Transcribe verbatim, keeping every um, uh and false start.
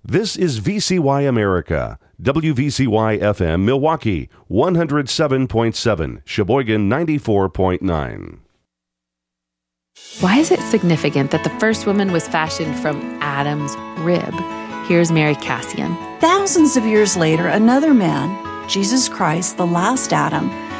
This is V C Y America, W V C Y F M Milwaukee, one oh seven point seven, Sheboygan ninety-four point nine. Why is it significant that the first woman was fashioned from Adam's rib? Here's Mary Cassian. Thousands of years later, another man, Jesus Christ, the last Adam,